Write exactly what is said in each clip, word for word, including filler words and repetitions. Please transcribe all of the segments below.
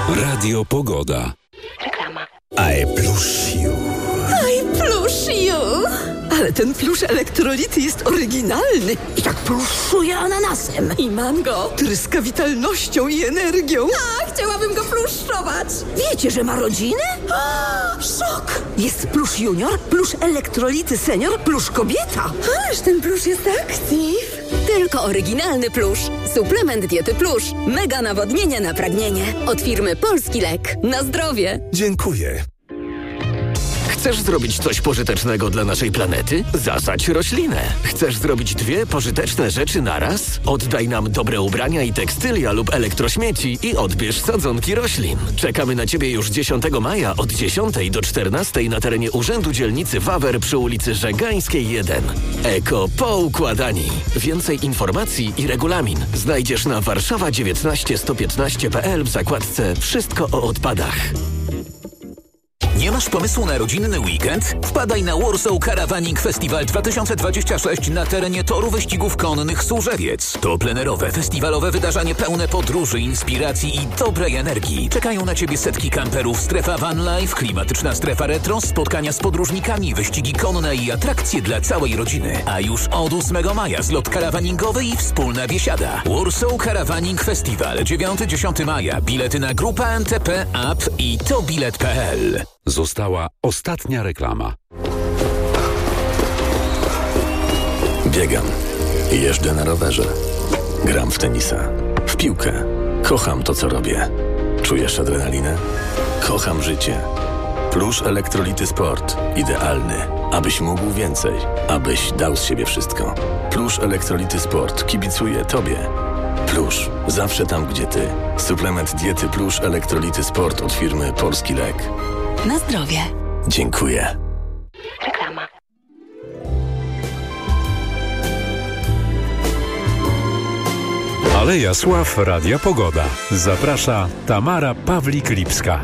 Radio Pogoda. Reklama. I plush you. I plush you. Ale ten plusz elektrolity jest oryginalny i tak pluszuje ananasem. I mango tryska witalnością i energią. A, chciałabym go pluszczować. Wiecie, że ma rodzinę? O, szok! Jest plusz junior, plusz elektrolity senior, plusz kobieta. Ależ ten plusz jest aktyw. Tylko oryginalny plusz. Suplement diety plusz. Mega nawodnienie na pragnienie. Od firmy Polski Lek. Na zdrowie. Dziękuję. Chcesz zrobić coś pożytecznego dla naszej planety? Zasadź roślinę. Chcesz zrobić dwie pożyteczne rzeczy naraz? Oddaj nam dobre ubrania i tekstylia lub elektrośmieci i odbierz sadzonki roślin. Czekamy na Ciebie już dziesiątego maja od dziesiątej do czternastej na terenie Urzędu Dzielnicy Wawer przy ulicy Żegańskiej jeden. Eko Poukładani. Więcej informacji i regulamin znajdziesz na warszawa dziewiętnaście sto piętnaście kropka p l w zakładce Wszystko o odpadach. Nie masz pomysłu na rodzinny weekend? Wpadaj na Warsaw Caravaning Festival dwa tysiące dwadzieścia sześć na terenie toru wyścigów konnych Służewiec. To plenerowe, festiwalowe wydarzenie pełne podróży, inspiracji i dobrej energii. Czekają na Ciebie setki kamperów, strefa van life, klimatyczna strefa retro, spotkania z podróżnikami, wyścigi konne i atrakcje dla całej rodziny. A już od ósmego maja zlot karavaningowy i wspólna biesiada. Warsaw Caravaning Festival dziewiątego do dziesiątego maja. Bilety na grupa N T P, app i tobilet kropka p l. Została ostatnia reklama. Biegam. Jeżdżę na rowerze. Gram w tenisa. W piłkę. Kocham to, co robię. Czujesz adrenalinę? Kocham życie. Plusz Elektrolity Sport. Idealny. Abyś mógł więcej. Abyś dał z siebie wszystko. Plusz Elektrolity Sport. Kibicuję Tobie. Plusz. Zawsze tam, gdzie Ty. Suplement diety Plusz Elektrolity Sport od firmy Polski Lek. Na zdrowie. Dziękuję. Reklama. Aleja Sław Radia Pogoda. Zaprasza Tamara Pawlik-Lipska.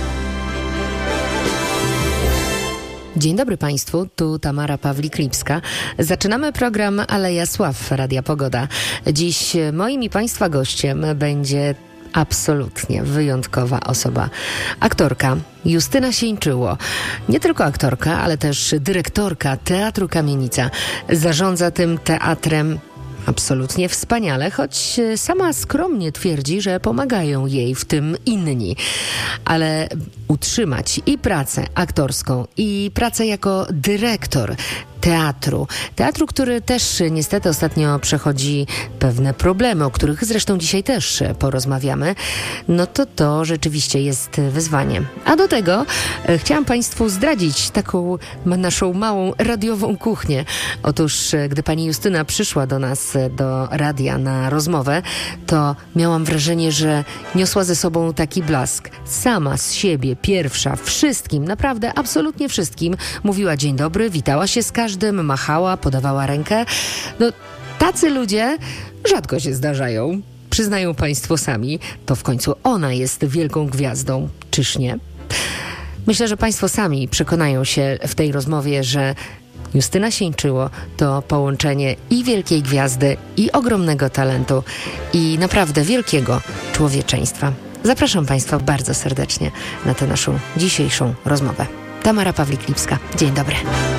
Dzień dobry Państwu, tu Tamara Pawlik-Lipska. Zaczynamy program Aleja Sław Radia Pogoda. Dziś moim i Państwa gościem będzie absolutnie wyjątkowa osoba. Aktorka Justyna Sieńczyło. Nie tylko aktorka, ale też dyrektorka Teatru Kamienica. Zarządza tym teatrem absolutnie wspaniale, choć sama skromnie twierdzi, że pomagają jej w tym inni. Ale utrzymać i pracę aktorską, i pracę jako dyrektor teatru. Teatru, który też niestety ostatnio przechodzi pewne problemy, o których zresztą dzisiaj też porozmawiamy, no to to rzeczywiście jest wyzwanie. A do tego e, chciałam Państwu zdradzić taką naszą małą radiową kuchnię. Otóż, e, gdy pani Justyna przyszła do nas, e, do radia na rozmowę, to miałam wrażenie, że niosła ze sobą taki blask. Sama z siebie, pierwsza, wszystkim, naprawdę absolutnie wszystkim mówiła dzień dobry, witała się z każdym, machała, podawała rękę. No, tacy ludzie rzadko się zdarzają. Przyznają Państwo sami. To w końcu ona jest wielką gwiazdą. Czyż nie? Myślę, że Państwo sami przekonają się w tej rozmowie, że Justyna Sieńczyło to połączenie i wielkiej gwiazdy, i ogromnego talentu, i naprawdę wielkiego człowieczeństwa. Zapraszam Państwa bardzo serdecznie na tę naszą dzisiejszą rozmowę. Tamara Pawlik-Lipska. Dzień dobry.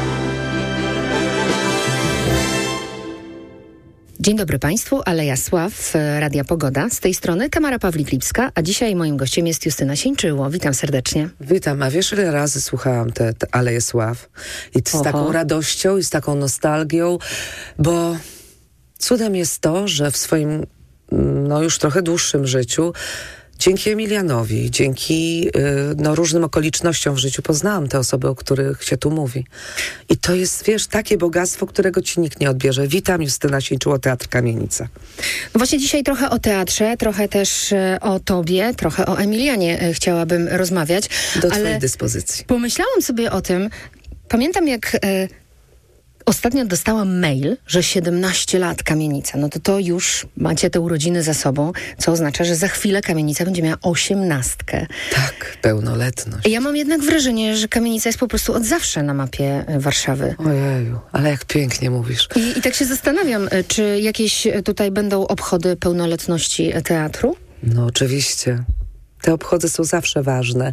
Dzień dobry Państwu, Aleja Sław, Radia Pogoda. Z tej strony Tamara Pawlik-Lipska, a dzisiaj moim gościem jest Justyna Sieńczyło. Witam serdecznie. Witam, a wiesz, ile razy słuchałam te, te Aleje Sław i z Oho. taką radością i z taką nostalgią, bo cudem jest to, że w swoim no już trochę dłuższym życiu dzięki Emilianowi, dzięki yy, no, różnym okolicznościom w życiu poznałam te osoby, o których się tu mówi. I to jest, wiesz, takie bogactwo, którego ci nikt nie odbierze. Witam, Justyna Sieńczyło, Teatr Kamienica. No właśnie dzisiaj trochę o teatrze, trochę też e, o tobie, trochę o Emilianie e, chciałabym rozmawiać. Do ale twojej dyspozycji. Pomyślałam sobie o tym, pamiętam jak... E, Ostatnio dostałam mail, że siedemnaście lat Kamienica. No to to już macie te urodziny za sobą, co oznacza, że za chwilę Kamienica będzie miała osiemnastkę. Tak, pełnoletność. Ja mam jednak wrażenie, że Kamienica jest po prostu od zawsze na mapie Warszawy. Ojeju, ale jak pięknie mówisz. I, i tak się zastanawiam, czy jakieś tutaj będą obchody pełnoletności teatru? No oczywiście. te obchody są zawsze ważne.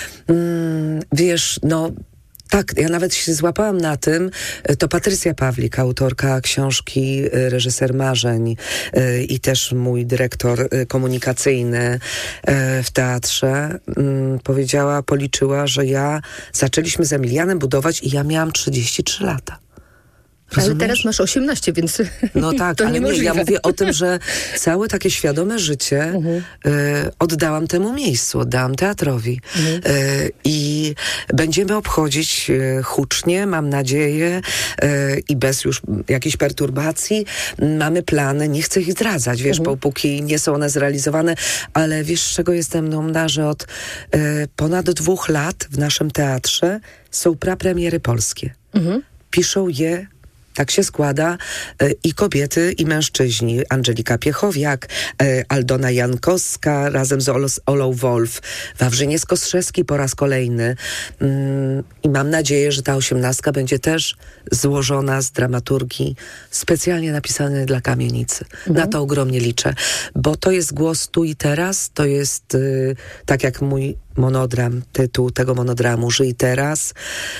Mm, wiesz, no... Tak, ja nawet się złapałam na tym, to Patrycja Pawlik, autorka książki Reżyser Marzeń i też mój dyrektor komunikacyjny w teatrze, powiedziała, policzyła, że ja zaczęliśmy z Emilianem budować i ja miałam trzydzieści trzy lata. Rozumiesz? Ale teraz masz osiemnaście, więc no tak, to ale nie, ja mówię o tym, że całe takie świadome życie uh-huh. y, oddałam temu miejscu, oddałam teatrowi. Uh-huh. Y, I będziemy obchodzić y, hucznie, mam nadzieję, y, i bez już jakichś perturbacji. Mamy plany, nie chcę ich zdradzać, wiesz, uh-huh. bo póki nie są one zrealizowane, ale wiesz, z czego jestem dumna, że od y, ponad dwóch lat w naszym teatrze są prapremiery polskie. Uh-huh. Piszą je, tak się składa, i kobiety, i mężczyźni. Angelika Piechowiak, Aldona Jankowska razem z Ol- Olą Wolf, Wawrzyniec Kostrzewski po raz kolejny. I mam nadzieję, że ta osiemnastka będzie też złożona z dramaturgii specjalnie napisanej dla Kamienicy. Mhm. Na to ogromnie liczę, bo to jest głos tu i teraz, to jest tak jak mój monodram, tytuł tego monodramu, Żyj teraz,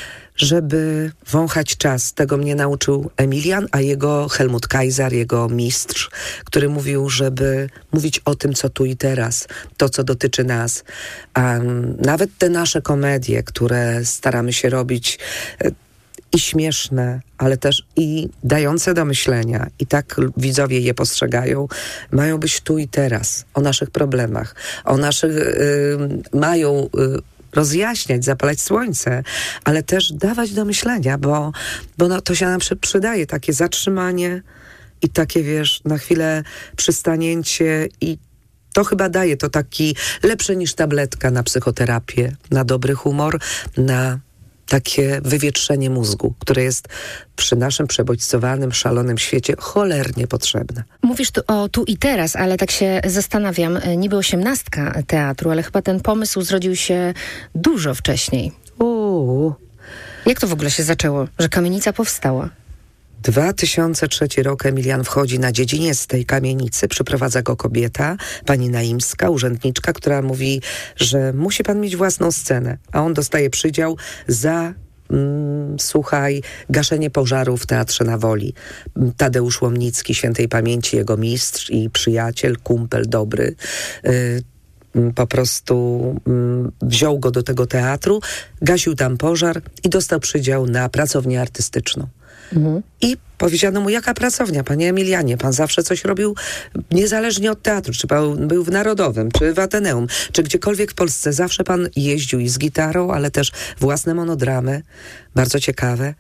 żeby wąchać czas. Tego mnie nauczył Emilian, a jego Helmut Kaiser, jego mistrz, który mówił, żeby mówić o tym, co tu i teraz, to, co dotyczy nas. Um, nawet te nasze komedie, które staramy się robić e, i śmieszne, ale też i dające do myślenia, i tak widzowie je postrzegają, mają być tu i teraz, o naszych problemach, o naszych... Y, mają... Y, rozjaśniać, zapalać słońce, ale też dawać do myślenia, bo, bo no, to się nam przy, przydaje, takie zatrzymanie i takie, wiesz, na chwilę przystanięcie i to chyba daje to taki lepszy niż tabletka na psychoterapię, na dobry humor, na takie wywietrzenie mózgu, które jest przy naszym przebodźcowanym, szalonym świecie cholernie potrzebne. Mówisz tu o tu i teraz, ale tak się zastanawiam, niby osiemnastka teatru, ale chyba ten pomysł zrodził się dużo wcześniej. Uuu. Jak to w ogóle się zaczęło, że Kamienica powstała? dwa tysiące trzeci rok Emilian wchodzi na dziedziniec z tej kamienicy, przyprowadza go kobieta, pani Naimska, urzędniczka, która mówi, że musi pan mieć własną scenę, a on dostaje przydział za, mm, słuchaj, gaszenie pożaru w Teatrze na Woli. Tadeusz Łomnicki, świętej pamięci, jego mistrz i przyjaciel, kumpel dobry, y, po prostu mm, wziął go do tego teatru, gasił tam pożar i dostał przydział na pracownię artystyczną. Mhm. I powiedziano mu, jaka pracownia, panie Emilianie, pan zawsze coś robił niezależnie od teatru, czy pan był w Narodowym, czy w Ateneum, czy gdziekolwiek w Polsce, zawsze pan jeździł i z gitarą, ale też własne monodramy, bardzo ciekawe.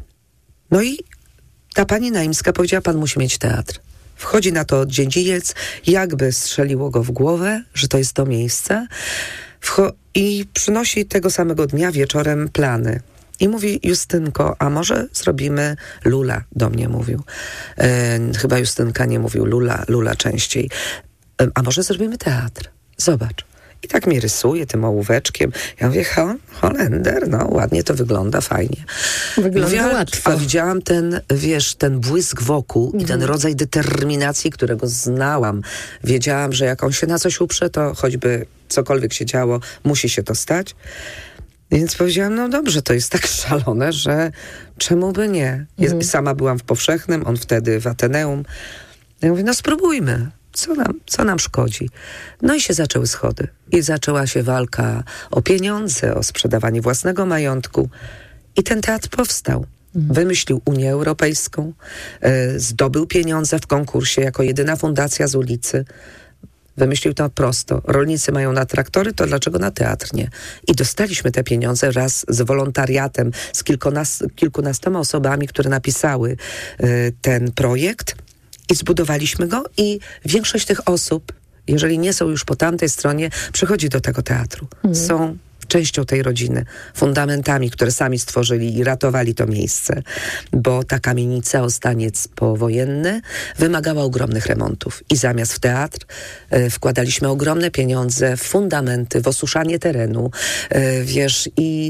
No i ta pani Naimska powiedziała, pan musi mieć teatr. Wchodzi na to dziedziniec, jakby strzeliło go w głowę, że to jest to miejsce, Wcho- i przynosi tego samego dnia wieczorem plany. I mówi, Justynko, a może zrobimy Lula, do mnie mówił. E, chyba Justynka nie mówił, Lula, Lula częściej. E, a może zrobimy teatr? Zobacz. I tak mi rysuje tym ołóweczkiem. Ja mówię, ho, Holender, no ładnie to wygląda, fajnie. Wygląda mówię, łatwo. A widziałam ten, wiesz, ten błysk wokół mhm. i ten rodzaj determinacji, którego znałam. Wiedziałam, że jak on się na coś uprze, to choćby cokolwiek się działo, musi się to stać. Więc powiedziałam, no dobrze, to jest tak szalone, że czemu by nie? Mhm. Sama byłam w Powszechnym, on wtedy w Ateneum. Ja mówię, no spróbujmy. Co nam, co nam szkodzi? No i się zaczęły schody. I zaczęła się walka o pieniądze, o sprzedawanie własnego majątku. I ten teatr powstał. Mhm. Wymyślił Unię Europejską, y, zdobył pieniądze w konkursie jako jedyna fundacja z ulicy. Wymyślił to prosto. Rolnicy mają na traktory, to dlaczego na teatr nie? I dostaliśmy te pieniądze wraz z wolontariatem, z kilkunas- kilkunastoma osobami, które napisały y, ten projekt i zbudowaliśmy go i większość tych osób, jeżeli nie są już po tamtej stronie, przychodzi do tego teatru. Mhm. Są częścią tej rodziny, fundamentami, które sami stworzyli i ratowali to miejsce, bo ta kamienica, Ostaniec powojenny, wymagała ogromnych remontów i zamiast w teatr e, wkładaliśmy ogromne pieniądze w fundamenty, w osuszanie terenu, e, wiesz, i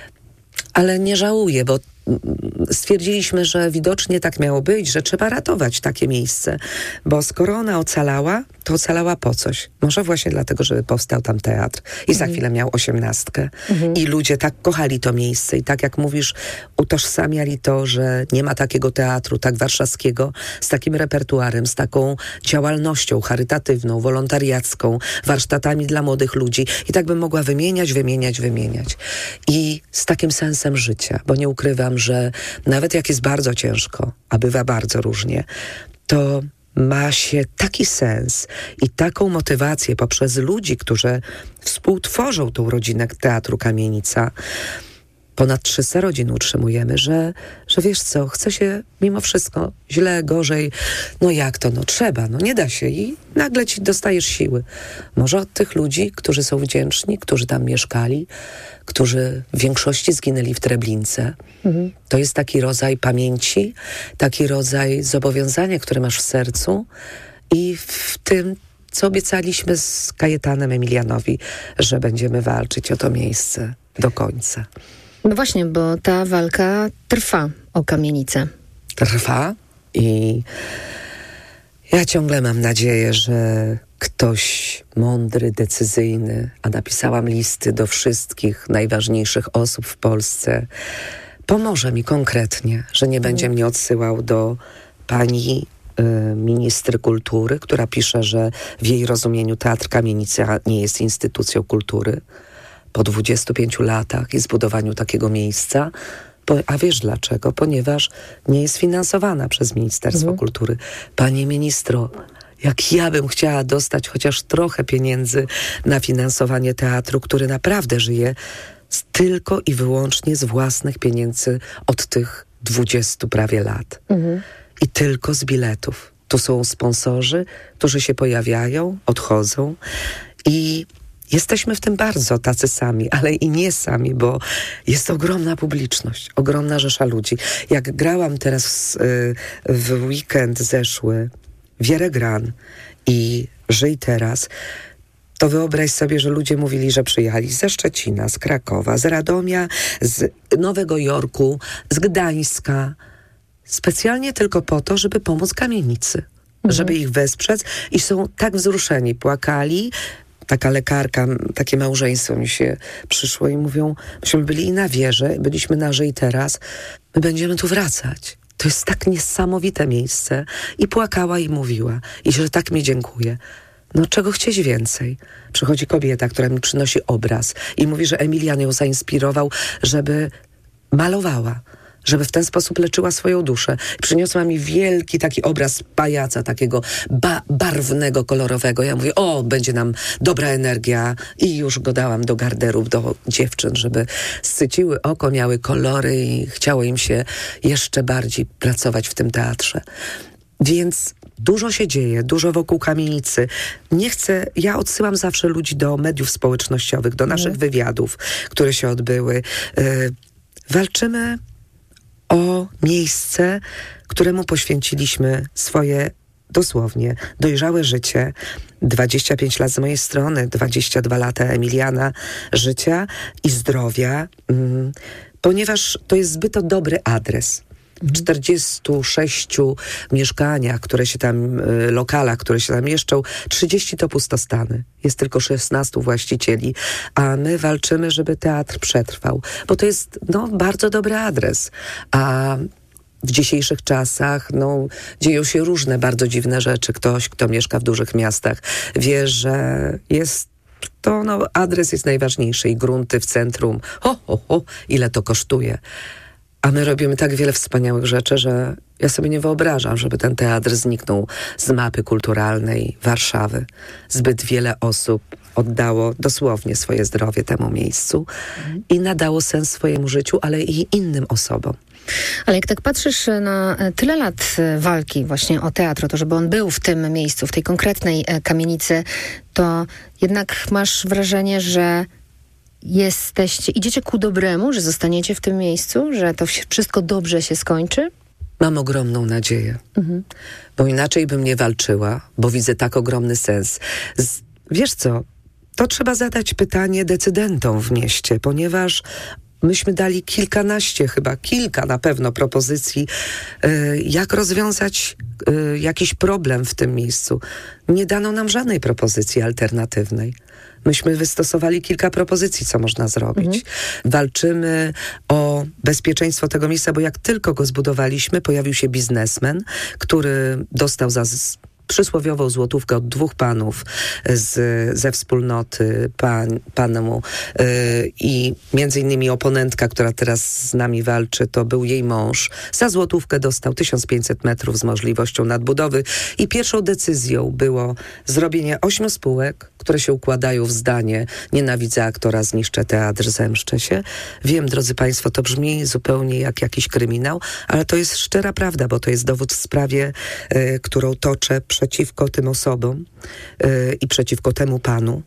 ale nie żałuję, bo stwierdziliśmy, że widocznie tak miało być, że trzeba ratować takie miejsce, bo skoro ona ocalała, to ocalała po coś. Może właśnie dlatego, żeby powstał tam teatr. I za Mhm. chwilę miał osiemnastkę. Mhm. I ludzie tak kochali to miejsce. I tak jak mówisz, utożsamiali to, że nie ma takiego teatru, tak warszawskiego, z takim repertuarem, z taką działalnością charytatywną, wolontariacką, warsztatami dla młodych ludzi. I tak bym mogła wymieniać, wymieniać, wymieniać. I z takim sensem życia. Bo nie ukrywam, że nawet jak jest bardzo ciężko, a bywa bardzo różnie, to ma się taki sens i taką motywację poprzez ludzi, którzy współtworzą tą rodzinę Teatru Kamienica. Ponad trzysta rodzin utrzymujemy, że, że wiesz co, chce się mimo wszystko źle, gorzej, no jak to, no trzeba, no nie da się i nagle ci dostajesz siły. Może od tych ludzi, którzy są wdzięczni, którzy tam mieszkali, którzy w większości zginęli w Treblince. Mhm. To jest taki rodzaj pamięci, taki rodzaj zobowiązania, które masz w sercu i w tym, co obiecaliśmy z Kajetanem Emilianowi, że będziemy walczyć o to miejsce do końca. No właśnie, bo ta walka trwa o kamienicę. Trwa i ja ciągle mam nadzieję, że ktoś mądry, decyzyjny, a napisałam listy do wszystkich najważniejszych osób w Polsce, pomoże mi konkretnie, że nie będzie mnie odsyłał do pani y, ministry kultury, która pisze, że w jej rozumieniu Teatr Kamienica nie jest instytucją kultury. Po dwudziestu pięciu latach i zbudowaniu takiego miejsca, po, a wiesz dlaczego? Ponieważ nie jest finansowana przez Ministerstwo mhm. Kultury. Panie ministro, jak ja bym chciała dostać chociaż trochę pieniędzy na finansowanie teatru, który naprawdę żyje z, tylko i wyłącznie z własnych pieniędzy od tych dwudziestu prawie lat. Mhm. I tylko z biletów. Tu są sponsorzy, którzy się pojawiają, odchodzą i jesteśmy w tym bardzo tacy sami, ale i nie sami, bo jest ogromna publiczność, ogromna rzesza ludzi. Jak grałam teraz y, w weekend zeszły Wierę Gran i Żyj Teraz, to wyobraź sobie, że ludzie mówili, że przyjechali ze Szczecina, z Krakowa, z Radomia, z Nowego Jorku, z Gdańska, specjalnie tylko po to, żeby pomóc Kamienicy, mhm. żeby ich wesprzeć i są tak wzruszeni, płakali. Taka lekarka, takie małżeństwo mi się przyszło i mówią, myśmy byli i na Wierze, byliśmy na Żyj Teraz, my będziemy tu wracać. To jest tak niesamowite miejsce. I płakała i mówiła. I że tak mi dziękuję. No czego chcieć więcej? Przychodzi kobieta, która mi przynosi obraz i mówi, że Emilian ją zainspirował, żeby malowała, żeby w ten sposób leczyła swoją duszę. Przyniosła mi wielki taki obraz pajaca, takiego ba- barwnego, kolorowego. Ja mówię, o, będzie nam dobra energia. I już go dałam do garderób, do dziewczyn, żeby syciły oko, miały kolory i chciało im się jeszcze bardziej pracować w tym teatrze. Więc dużo się dzieje, dużo wokół Kamienicy. Nie chcę, ja odsyłam zawsze ludzi do mediów społecznościowych, do naszych mhm. wywiadów, które się odbyły. Yy, walczymy o miejsce, któremu poświęciliśmy swoje dosłownie dojrzałe życie. dwadzieścia pięć lat z mojej strony, dwadzieścia dwa lata Emiliana życia i zdrowia, mm, ponieważ to jest zbyt dobry adres. W czterdziestu sześciu mieszkaniach, które się tam, y, lokalach, które się tam mieszczą, trzydzieści to pustostany. Jest tylko szesnastu właścicieli, a my walczymy, żeby teatr przetrwał, bo to jest, no, bardzo dobry adres. A w dzisiejszych czasach, no, dzieją się różne bardzo dziwne rzeczy. Ktoś, kto mieszka w dużych miastach, wie, że jest to, no, adres jest najważniejszy i grunty w centrum. Ho, ho, ho, ile to kosztuje. A my robimy tak wiele wspaniałych rzeczy, że ja sobie nie wyobrażam, żeby ten teatr zniknął z mapy kulturalnej Warszawy. Zbyt wiele osób oddało dosłownie swoje zdrowie temu miejscu mhm. i nadało sens swojemu życiu, ale i innym osobom. Ale jak tak patrzysz na tyle lat walki właśnie o teatr, to żeby on był w tym miejscu, w tej konkretnej kamienicy, to jednak masz wrażenie, że jesteście, idziecie ku dobremu, że zostaniecie w tym miejscu, że to wszystko dobrze się skończy? Mam ogromną nadzieję, mhm. bo inaczej bym nie walczyła, bo widzę tak ogromny sens. Z, wiesz co, to trzeba zadać pytanie decydentom w mieście, ponieważ myśmy dali kilkanaście, chyba kilka na pewno propozycji, y, jak rozwiązać y, jakiś problem w tym miejscu. Nie dano nam żadnej propozycji alternatywnej. Myśmy wystosowali kilka propozycji, co można zrobić. Mhm. Walczymy o bezpieczeństwo tego miejsca, bo jak tylko go zbudowaliśmy, pojawił się biznesmen, który dostał za z, przysłowiową złotówkę od dwóch panów z, ze wspólnoty, pan, panu yy, i między innymi oponentka, która teraz z nami walczy, to był jej mąż. Za złotówkę dostał tysiąc pięćset metrów z możliwością nadbudowy i pierwszą decyzją było zrobienie ośmiu spółek, które się układają w zdanie: nienawidzę aktora, zniszczę teatr, zemszczę się. Wiem, drodzy państwo, to brzmi zupełnie jak jakiś kryminał, ale to jest szczera prawda, bo to jest dowód w sprawie, y, którą toczę przeciwko tym osobom y, i przeciwko temu panu.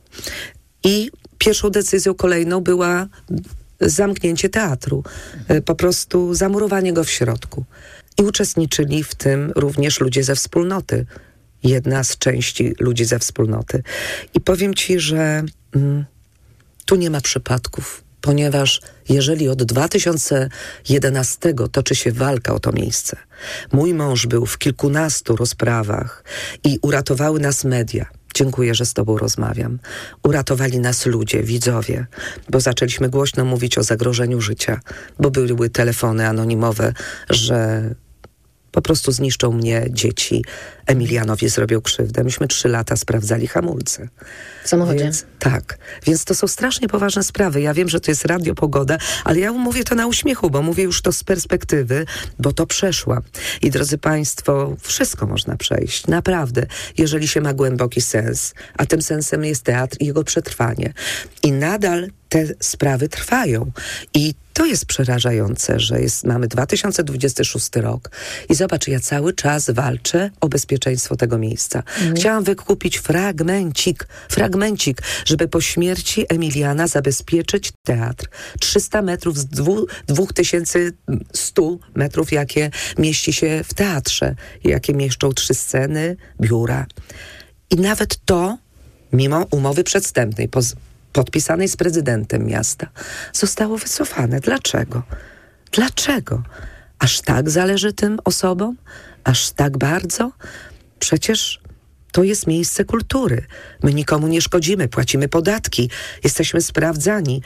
I pierwszą decyzją kolejną była zamknięcie teatru. Y, po prostu zamurowanie go w środku. I uczestniczyli w tym również ludzie ze wspólnoty. Jedna z części ludzi ze wspólnoty. I powiem ci, że mm, tu nie ma przypadków, ponieważ jeżeli od dwa tysiące jedenastego toczy się walka o to miejsce, mój mąż był w kilkunastu rozprawach i uratowały nas media. Dziękuję, że z tobą rozmawiam. Uratowali nas ludzie, widzowie, bo zaczęliśmy głośno mówić o zagrożeniu życia, bo były telefony anonimowe, że po prostu zniszczą mnie dzieci, Emilianowi zrobią krzywdę. Myśmy trzy lata sprawdzali hamulce. W samochodzie? Więc, tak. Więc to są strasznie poważne sprawy. Ja wiem, że to jest Radio Pogoda, ale ja mówię to na uśmiechu, bo mówię już to z perspektywy, bo to przeszłam. I drodzy państwo, wszystko można przejść. Naprawdę. Jeżeli się ma głęboki sens, a tym sensem jest teatr i jego przetrwanie. I nadal te sprawy trwają. I to jest przerażające, że jest, mamy dwa tysiące dwudziesty szósty rok i zobacz, ja cały czas walczę o bezpieczeństwo tego miejsca. Mhm. Chciałam wykupić fragmencik, fragmencik, żeby po śmierci Emiliana zabezpieczyć teatr. trzysta metrów z dwa tysiące sto metrów, jakie mieści się w teatrze, jakie mieszczą trzy sceny, biura. I nawet to, mimo umowy przedwstępnej, poz- podpisanej z prezydentem miasta, zostało wycofane. Dlaczego? Dlaczego? Aż tak zależy tym osobom? Aż tak bardzo? Przecież to jest miejsce kultury. My nikomu nie szkodzimy, płacimy podatki, jesteśmy sprawdzani.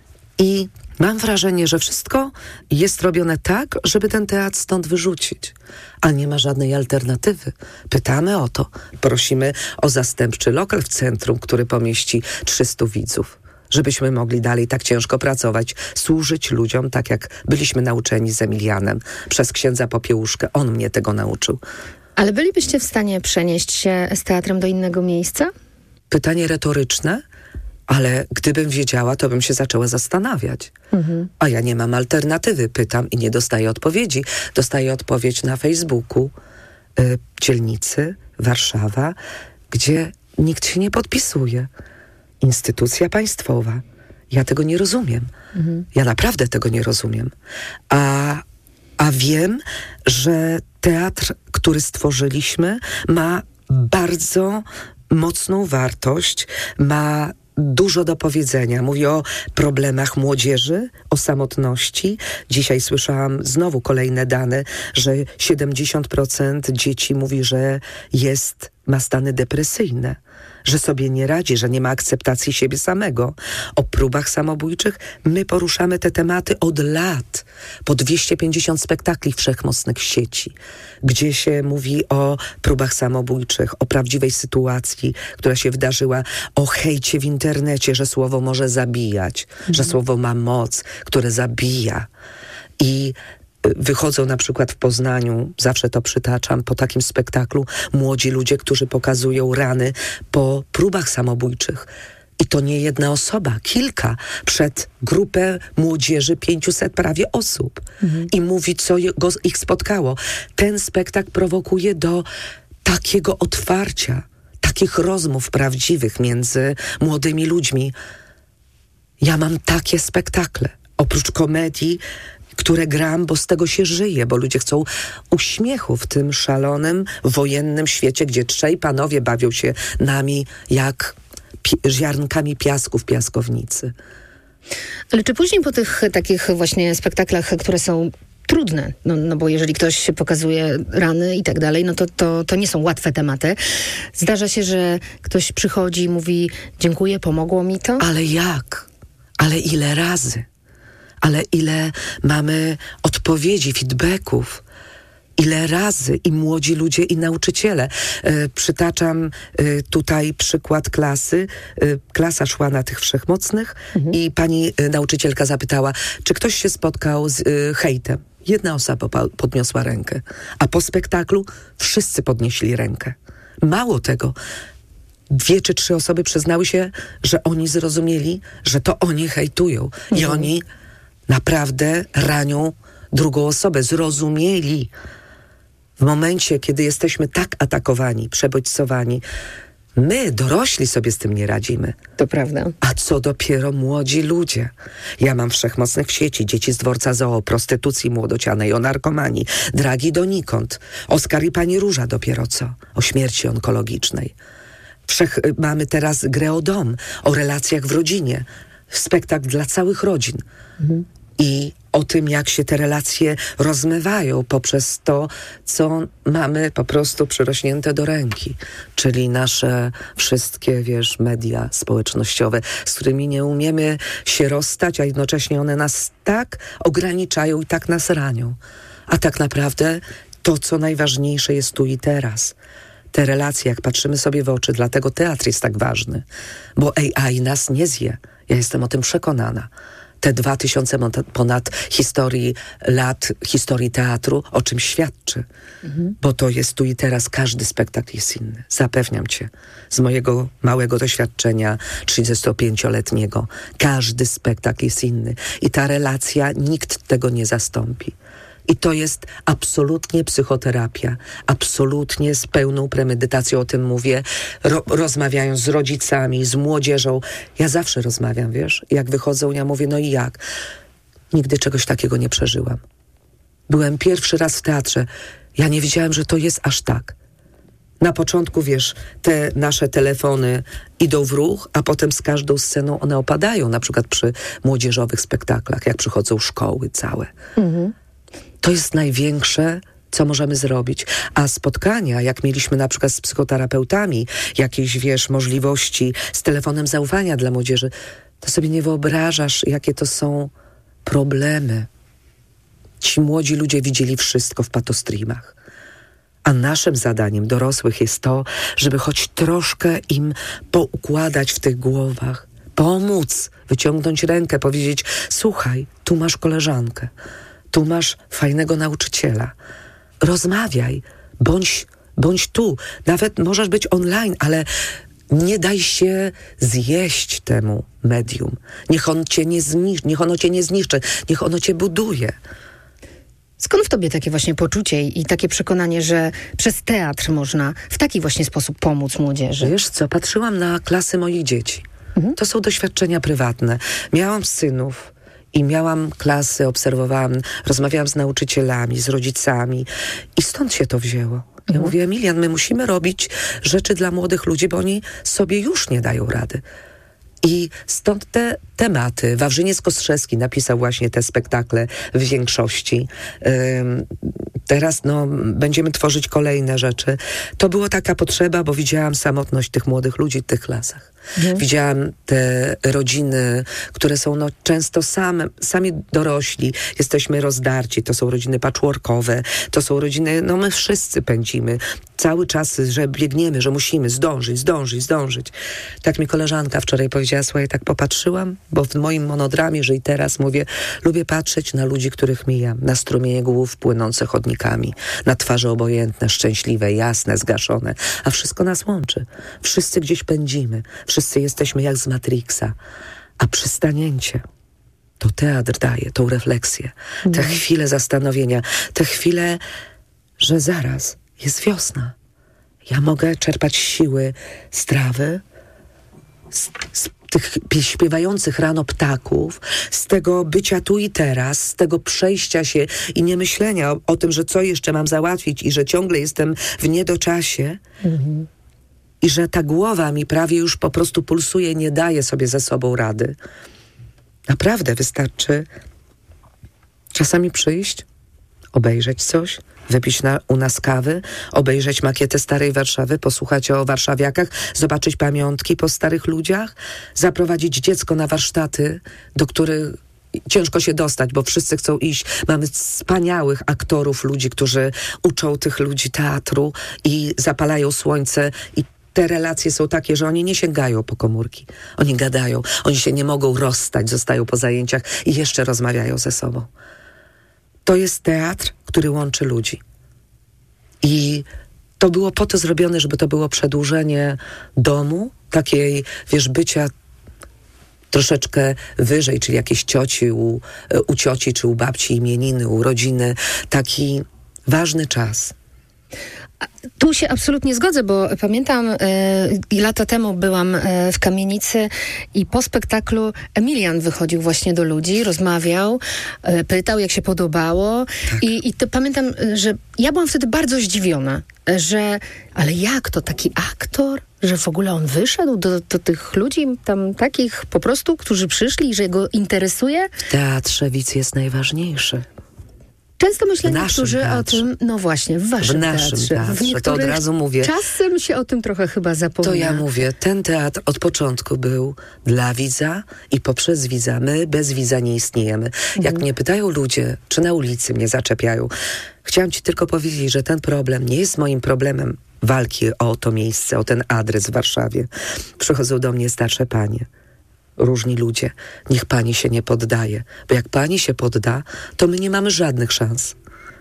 I mam wrażenie, że wszystko jest robione tak, żeby ten teatr stąd wyrzucić. A nie ma żadnej alternatywy. Pytamy o to. Prosimy o zastępczy lokal w centrum, który pomieści trzystu widzów. Żebyśmy mogli dalej tak ciężko pracować, służyć ludziom, tak jak byliśmy nauczeni z Emilianem przez księdza Popiełuszkę. On mnie tego nauczył. Ale bylibyście w stanie przenieść się z teatrem do innego miejsca? Pytanie retoryczne, ale gdybym wiedziała, to bym się zaczęła zastanawiać. Mhm. A ja nie mam alternatywy. Pytam i nie dostaję odpowiedzi. Dostaję odpowiedź na Facebooku y, dzielnicy Warszawa, gdzie nikt się nie podpisuje. Instytucja państwowa. Ja tego nie rozumiem. Mhm. Ja naprawdę tego nie rozumiem. A, a wiem, że teatr, który stworzyliśmy, ma bardzo mocną wartość, ma dużo do powiedzenia. Mówię o problemach młodzieży, o samotności. Dzisiaj słyszałam znowu kolejne dane, że siedemdziesiąt procent dzieci mówi, że jest, ma stany depresyjne, że sobie nie radzi, że nie ma akceptacji siebie samego. O próbach samobójczych my poruszamy te tematy od lat. Po dwieście pięćdziesiąt spektakli wszechmocnych w sieci, gdzie się mówi o próbach samobójczych, o prawdziwej sytuacji, która się wydarzyła, o hejcie w internecie, że słowo może zabijać, mhm. że słowo ma moc, które zabija. I wychodzą na przykład w Poznaniu, zawsze to przytaczam, po takim spektaklu młodzi ludzie, którzy pokazują rany po próbach samobójczych. I to nie jedna osoba, kilka, przed grupę młodzieży, pięciuset prawie osób. Mhm. I mówi, co go, ich spotkało. Ten spektakl prowokuje do takiego otwarcia, takich rozmów prawdziwych między młodymi ludźmi. Ja mam takie spektakle. Oprócz komedii, które gram, bo z tego się żyje, bo ludzie chcą uśmiechu w tym szalonym, wojennym świecie, gdzie trzej panowie bawią się nami jak pi- ziarnkami piasku w piaskownicy. Ale czy później po tych takich właśnie spektaklach, które są trudne, no, no bo jeżeli ktoś pokazuje rany i tak dalej, no to, to, to nie są łatwe tematy. Zdarza się, że ktoś przychodzi i mówi dziękuję, pomogło mi to? Ale jak? Ale ile razy? Ale ile mamy odpowiedzi, feedbacków? Ile razy i młodzi ludzie, i nauczyciele. E, przytaczam e, tutaj przykład klasy. E, klasa szła na tych wszechmocnych mhm. i pani e, nauczycielka zapytała, czy ktoś się spotkał z e, hejtem. Jedna osoba podniosła rękę, a po spektaklu wszyscy podnieśli rękę. Mało tego, dwie czy trzy osoby przyznały się, że oni zrozumieli, że to oni hejtują mhm. i oni naprawdę ranią drugą osobę. Zrozumieli. W momencie, kiedy jesteśmy tak atakowani, przebodźcowani, my, dorośli, sobie z tym nie radzimy. To prawda. A co dopiero młodzi ludzie? Ja mam wszechmocnych w sieci, dzieci z dworca zoo, o prostytucji młodocianej, o narkomanii, dragi donikąd. Oskar i pani Róża dopiero co? O śmierci onkologicznej. Wszech, mamy teraz grę o dom, o relacjach w rodzinie. Spektakl dla całych rodzin. Mhm. I o tym, jak się te relacje rozmywają poprzez to, co mamy po prostu przyrośnięte do ręki. Czyli nasze wszystkie, wiesz, media społecznościowe, z którymi nie umiemy się rozstać, a jednocześnie one nas tak ograniczają i tak nas ranią. A tak naprawdę to, co najważniejsze, jest tu i teraz. Te relacje, jak patrzymy sobie w oczy, dlatego teatr jest tak ważny. Bo A I nas nie zje. Ja jestem o tym przekonana. Te dwa tysiące ponad historii, lat historii teatru, o czym świadczy. Mhm. Bo to jest tu i teraz, każdy spektakl jest inny. Zapewniam cię, z mojego małego doświadczenia trzydziestopięcioletniego, każdy spektakl jest inny. I ta relacja, nikt tego nie zastąpi. I to jest absolutnie psychoterapia, absolutnie z pełną premedytacją, o tym mówię, ro- rozmawiając z rodzicami, z młodzieżą. Ja zawsze rozmawiam, wiesz, jak wychodzą, ja mówię, no i jak? Nigdy czegoś takiego nie przeżyłam. Byłem pierwszy raz w teatrze, ja nie wiedziałem, że to jest aż tak. Na początku, wiesz, te nasze telefony idą w ruch, a potem z każdą sceną one opadają, na przykład przy młodzieżowych spektaklach, jak przychodzą szkoły całe. Mhm. To jest największe, co możemy zrobić. A spotkania, jak mieliśmy na przykład z psychoterapeutami, jakieś, wiesz, możliwości z telefonem zaufania dla młodzieży, to sobie nie wyobrażasz, jakie to są problemy. Ci młodzi ludzie widzieli wszystko w patostreamach. A naszym zadaniem dorosłych jest to, żeby choć troszkę im poukładać w tych głowach, pomóc, wyciągnąć rękę, powiedzieć, słuchaj, tu masz koleżankę, tu masz fajnego nauczyciela. Rozmawiaj, bądź, bądź tu. Nawet możesz być online, ale nie daj się zjeść temu medium. Niech on cię nie zniszczy, niech ono cię nie zniszczy, niech ono cię buduje. Skąd w tobie takie właśnie poczucie i takie przekonanie, że przez teatr można w taki właśnie sposób pomóc młodzieży? Wiesz co, patrzyłam na klasy moich dzieci. Mhm. To są doświadczenia prywatne. Miałam synów i miałam klasy, obserwowałam, rozmawiałam z nauczycielami, z rodzicami i stąd się to wzięło. Ja mhm. mówię, Emilian, my musimy robić rzeczy dla młodych ludzi, bo oni sobie już nie dają rady. I stąd te tematy. Wawrzyniec Kostrzewski napisał właśnie te spektakle w większości. Ym, teraz no, będziemy tworzyć kolejne rzeczy. To była taka potrzeba, bo widziałam samotność tych młodych ludzi w tych klasach. Mhm. Widziałam te rodziny, które są no, często same, sami dorośli. Jesteśmy rozdarci. To są rodziny patchworkowe. To są rodziny, no my wszyscy pędzimy. Cały czas, że biegniemy, że musimy zdążyć, zdążyć, zdążyć. Tak mi koleżanka wczoraj powiedziała, słuchaj, tak popatrzyłam, bo w moim monodramie, że i teraz mówię, lubię patrzeć na ludzi, których mijam, na strumienie głów płynące chodnikami, na twarze obojętne, szczęśliwe, jasne, zgaszone, a wszystko nas łączy. Wszyscy gdzieś pędzimy, wszyscy jesteśmy jak z Matrixa, a przystanięcie to teatr daje, tą refleksję, mm. te chwile zastanowienia, te chwile, że zaraz jest wiosna. Ja mogę czerpać siły z trawy, z, z tych śpiewających rano ptaków, z tego bycia tu i teraz, z tego przejścia się i nie myślenia o, o tym, że co jeszcze mam załatwić i że ciągle jestem w niedoczasie. Mhm. I że ta głowa mi prawie już po prostu pulsuje, nie daje sobie ze sobą rady. Naprawdę wystarczy czasami przyjść, obejrzeć coś, wypić na, u nas kawy, obejrzeć makietę Starej Warszawy, posłuchać o warszawiakach, zobaczyć pamiątki po starych ludziach, zaprowadzić dziecko na warsztaty, do których ciężko się dostać, bo wszyscy chcą iść. Mamy wspaniałych aktorów, ludzi, którzy uczą tych ludzi teatru i zapalają słońce i te relacje są takie, że oni nie sięgają po komórki. Oni gadają, oni się nie mogą rozstać, zostają po zajęciach i jeszcze rozmawiają ze sobą. To jest teatr, który łączy ludzi. I to było po to zrobione, żeby to było przedłużenie domu, takiej, wiesz, bycia troszeczkę wyżej, czyli jakieś cioci, u, u cioci, czy u babci, imieniny, urodziny. Taki ważny czas. Tu się absolutnie zgodzę, bo pamiętam, e, lata temu byłam e, w Kamienicy i po spektaklu Emilian wychodził właśnie do ludzi, rozmawiał, e, pytał, jak się podobało. Tak. I, i to pamiętam, że ja byłam wtedy bardzo zdziwiona, że ale jak to, taki aktor, że w ogóle on wyszedł do, do tych ludzi tam takich po prostu, którzy przyszli, że go interesuje? W teatrze widz jest najważniejszy. Często myślę niektórzy teatrze. o tym, no właśnie, w waszym w naszym teatrze. teatrze. W To od razu mówię. Czasem się o tym trochę chyba zapomina. To ja mówię, ten teatr od początku był dla widza i poprzez widza. My bez widza nie istniejemy. Mhm. Jak mnie pytają ludzie, czy na ulicy mnie zaczepiają, chciałam ci tylko powiedzieć, że ten problem nie jest moim problemem walki o to miejsce, o ten adres w Warszawie. Przychodzą do mnie starsze panie. Różni ludzie. Niech pani się nie poddaje. Bo jak pani się podda, to my nie mamy żadnych szans.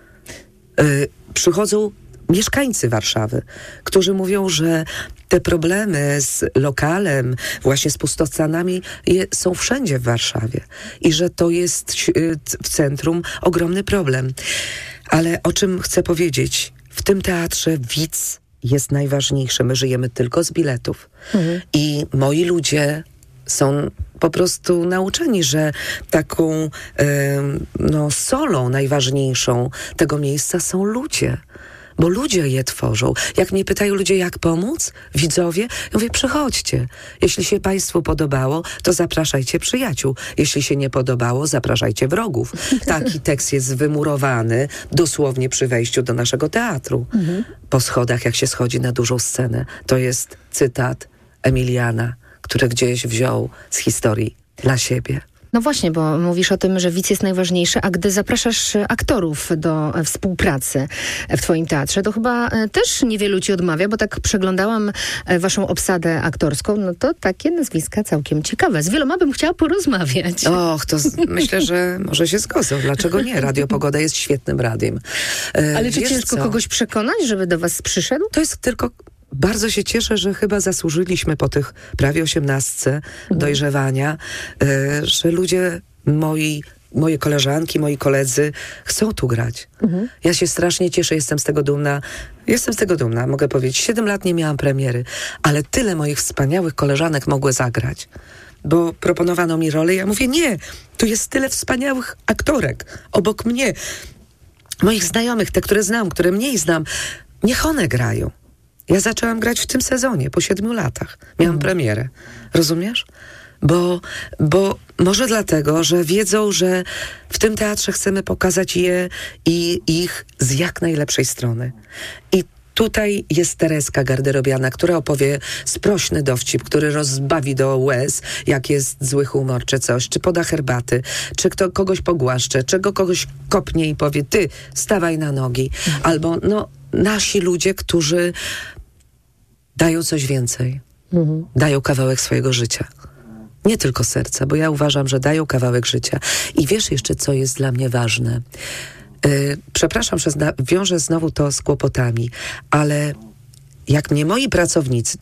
Yy, przychodzą mieszkańcy Warszawy, którzy mówią, że te problemy z lokalem, właśnie z pustostanami je, są wszędzie w Warszawie. I że to jest yy, w centrum ogromny problem. Ale o czym chcę powiedzieć? W tym teatrze widz jest najważniejszy. My żyjemy tylko z biletów. Mhm. I moi ludzie są po prostu nauczeni, że taką e, no, solą najważniejszą tego miejsca są ludzie. Bo ludzie je tworzą. Jak mnie pytają ludzie, jak pomóc, widzowie, ja mówię, przychodźcie. Jeśli się państwu podobało, to zapraszajcie przyjaciół. Jeśli się nie podobało, zapraszajcie wrogów. Taki tekst jest wymurowany dosłownie przy wejściu do naszego teatru. Mhm. Po schodach, jak się schodzi na dużą scenę. To jest cytat Emiliana, który gdzieś wziął z historii dla siebie. No właśnie, bo mówisz o tym, że widz jest najważniejszy, a gdy zapraszasz aktorów do współpracy w twoim teatrze, to chyba też niewielu ci odmawia, bo tak przeglądałam waszą obsadę aktorską, no to takie nazwiska całkiem ciekawe. Z wieloma bym chciała porozmawiać. Och, to z- myślę, że może się zgodzą. Dlaczego nie? Radio Pogoda jest świetnym radiem. E, Ale czy wiesz ciężko co? kogoś przekonać, żeby do was przyszedł? To jest tylko... Bardzo się cieszę, że chyba zasłużyliśmy po tych prawie osiemnastce mhm. dojrzewania, y, że ludzie, moi, moje koleżanki, moi koledzy chcą tu grać. Mhm. Ja się strasznie cieszę, jestem z tego dumna. Jestem z tego dumna, mogę powiedzieć. Siedem lat nie miałam premiery, ale tyle moich wspaniałych koleżanek mogły zagrać. Bo proponowano mi rolę, ja mówię, nie, tu jest tyle wspaniałych aktorek obok mnie. Moich znajomych, te, które znam, które mniej znam, niech one grają. Ja zaczęłam grać w tym sezonie, po siedmiu latach. Miałam mm. premierę. Rozumiesz? Bo, bo może dlatego, że wiedzą, że w tym teatrze chcemy pokazać je i ich z jak najlepszej strony. I tutaj jest Tereska Garderobiana, która opowie sprośny dowcip, który rozbawi do łez, jak jest zły humor, czy coś, czy poda herbaty, czy kto kogoś pogłaszcze, czy go kogoś kopnie i powie, ty, stawaj na nogi. Mm. Albo, no, nasi ludzie, którzy dają coś więcej. Mhm. Dają kawałek swojego życia. Nie tylko serca, bo ja uważam, że dają kawałek życia. I wiesz jeszcze, co jest dla mnie ważne? Yy, przepraszam, że zna- wiążę znowu to z kłopotami, ale jak mnie moi pracownicy,